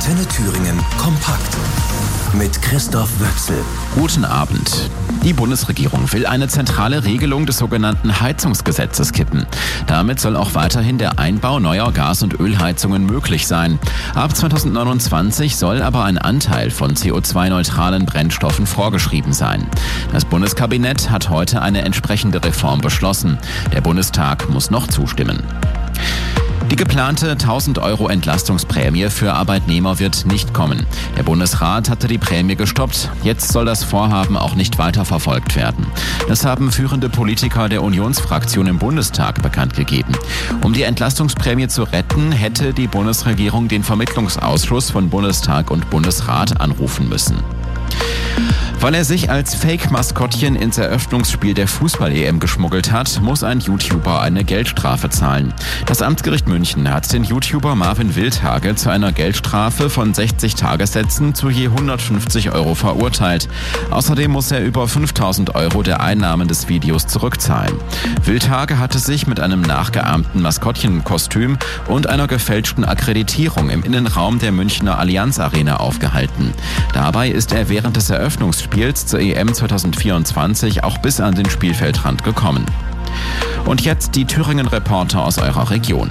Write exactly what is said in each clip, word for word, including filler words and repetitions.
Antenne Thüringen kompakt mit Christoph Wöchsel. Guten Abend. Die Bundesregierung will eine zentrale Regelung des sogenannten Heizungsgesetzes kippen. Damit soll auch weiterhin der Einbau neuer Gas- und Ölheizungen möglich sein. Ab zweitausendneunundzwanzig soll aber ein Anteil von C O zwei neutralen Brennstoffen vorgeschrieben sein. Das Bundeskabinett hat heute eine entsprechende Reform beschlossen. Der Bundestag muss noch zustimmen. Die geplante tausend Euro Entlastungsprämie für Arbeitnehmer wird nicht kommen. Der Bundesrat hatte die Prämie gestoppt. Jetzt soll das Vorhaben auch nicht weiter verfolgt werden. Das haben führende Politiker der Unionsfraktion im Bundestag bekannt gegeben. Um die Entlastungsprämie zu retten, hätte die Bundesregierung den Vermittlungsausschuss von Bundestag und Bundesrat anrufen müssen. Weil er sich als Fake-Maskottchen ins Eröffnungsspiel der Fußball-E M geschmuggelt hat, muss ein YouTuber eine Geldstrafe zahlen. Das Amtsgericht München hat den YouTuber Marvin Wildhage zu einer Geldstrafe von sechzig Tagessätzen zu je hundertfünfzig Euro verurteilt. Außerdem muss er über fünftausend Euro der Einnahmen des Videos zurückzahlen. Wildhage hatte sich mit einem nachgeahmten Maskottchenkostüm und einer gefälschten Akkreditierung im Innenraum der Münchner Allianz Arena aufgehalten. Dabei ist er während des Eröffnungsspiels zur E M zweitausendvierundzwanzig auch bis an den Spielfeldrand gekommen. Und jetzt die Thüringen-Reporter aus eurer Region.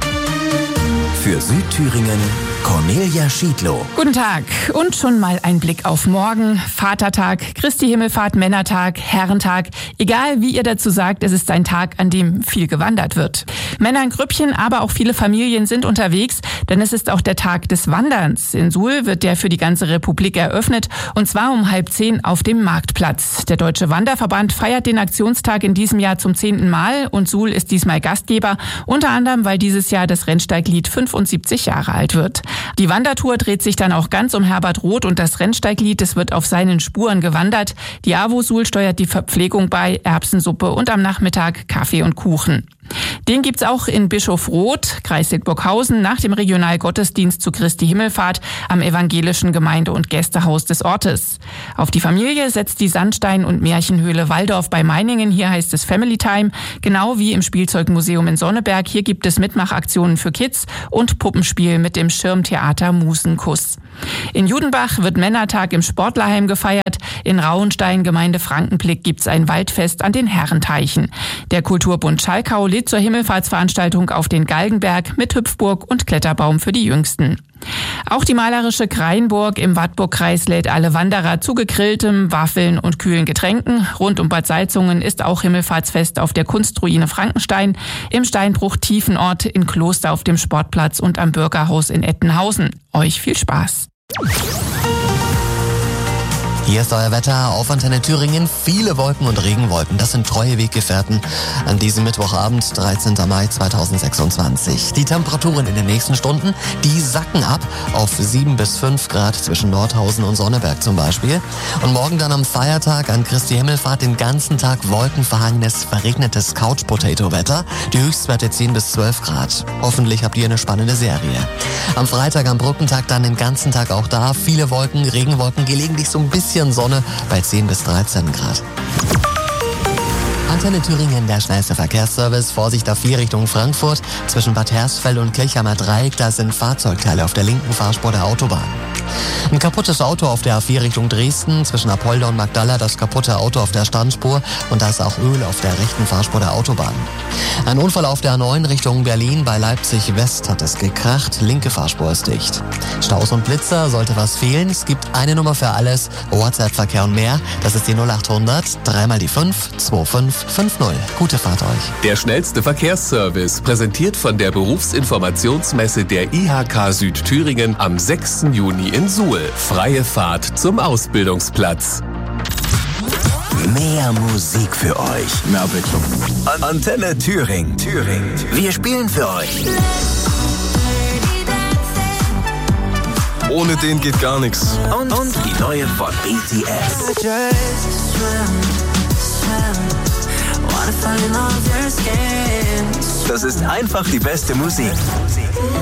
Für Südthüringen Cornelia Schiedlow. Guten Tag und schon mal ein Blick auf morgen. Vatertag, Christi Himmelfahrt, Männertag, Herrentag. Egal wie ihr dazu sagt, es ist ein Tag, an dem viel gewandert wird. Männer in Grüppchen, aber auch viele Familien sind unterwegs, denn es ist auch der Tag des Wanderns. In Suhl wird der für die ganze Republik eröffnet und zwar um halb zehn auf dem Marktplatz. Der Deutsche Wanderverband feiert den Aktionstag in diesem Jahr zum zehnten Mal und Suhl ist diesmal Gastgeber, unter anderem, weil dieses Jahr das Rennsteiglied fünfundsiebzig Jahre alt wird. Die Wandertour dreht sich dann auch ganz um Herbert Roth und das Rennsteiglied, es wird auf seinen Spuren gewandert. Die AWO Suhl steuert die Verpflegung bei, Erbsensuppe und am Nachmittag Kaffee und Kuchen. Den gibt's auch in Bischofroth, Kreis Siegburghausen, nach dem Regionalgottesdienst zu Christi Himmelfahrt am evangelischen Gemeinde- und Gästehaus des Ortes. Auf die Familie setzt die Sandstein- und Märchenhöhle Walldorf bei Meiningen. Hier heißt es Family Time, genau wie im Spielzeugmuseum in Sonneberg. Hier gibt es Mitmachaktionen für Kids und Puppenspiel mit dem Schirmtheater Musenkuss. In Judenbach wird Männertag im Sportlerheim gefeiert. In Rauenstein, Gemeinde Frankenblick, gibt's ein Waldfest an den Herrenteichen. Der Kulturbund Schalkau lädt zur Himmelfahrtsveranstaltung auf den Galgenberg mit Hüpfburg und Kletterbaum für die Jüngsten. Auch die malerische Kreinburg im Wartburgkreis lädt alle Wanderer zu gegrilltem, Waffeln und kühlen Getränken. Rund um Bad Salzungen ist auch Himmelfahrtsfest auf der Kunstruine Frankenstein, im Steinbruch Tiefenort, in Kloster auf dem Sportplatz und am Bürgerhaus in Ettenhausen. Euch viel Spaß! Hier ist euer Wetter auf Antenne Thüringen. Viele Wolken und Regenwolken. Das sind treue Weggefährten an diesem Mittwochabend, dreizehnten Mai zweitausendsechsundzwanzig. Die Temperaturen in den nächsten Stunden, die sacken ab auf sieben bis fünf Grad zwischen Nordhausen und Sonneberg zum Beispiel. Und morgen dann am Feiertag an Christi Himmelfahrt den ganzen Tag wolkenverhangenes, verregnetes Couch-Potato-Wetter. Die Höchstwerte zehn bis zwölf Grad. Hoffentlich habt ihr eine spannende Serie. Am Freitag am Brückentag dann den ganzen Tag auch da. Viele Wolken, Regenwolken, gelegentlich so ein bisschen Sonne bei zehn bis dreizehn Grad. Antenne Thüringen, der schnellste Verkehrsservice. Vorsicht auf vier Richtung Frankfurt. Zwischen Bad Hersfeld und Kirchheimer Dreieck, da sind Fahrzeugteile auf der linken Fahrspur der Autobahn. Ein kaputtes Auto auf der A vier Richtung Dresden. Zwischen Apolda und Magdala das kaputte Auto auf der Standspur. Und da ist auch Öl auf der rechten Fahrspur der Autobahn. Ein Unfall auf der A neun Richtung Berlin. Bei Leipzig West hat es gekracht. Linke Fahrspur ist dicht. Staus und Blitzer, sollte was fehlen. Es gibt eine Nummer für alles. WhatsApp-Verkehr und mehr. Das ist die null achthundert, dreimal die fünf, zwei fünf fünf null. Gute Fahrt euch. Der schnellste Verkehrsservice, präsentiert von der Berufsinformationsmesse der I H K Südthüringen am sechsten Juni in Suhl. Freie Fahrt zum Ausbildungsplatz. Mehr Musik für euch. Na bitte. An Antenne Thüringen. Thüringen. Wir spielen für euch. Ohne den geht gar nichts. Und, und die neue von B T S. Das ist einfach die beste Musik.